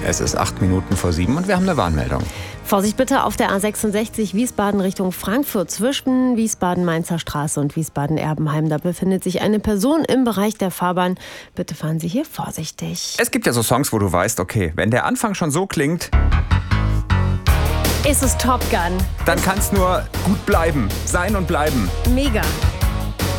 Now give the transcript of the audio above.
Es ist 7:08 und wir haben eine Warnmeldung. Vorsicht bitte auf der A66 Wiesbaden Richtung Frankfurt zwischen Wiesbaden-Mainzer Straße und Wiesbaden-Erbenheim. Da befindet sich eine Person im Bereich der Fahrbahn. Bitte fahren Sie hier vorsichtig. Es gibt ja so Songs, wo du weißt, okay, wenn der Anfang schon so klingt, ist es Top Gun. dann kann es nur gut bleiben. Sein und bleiben. Mega.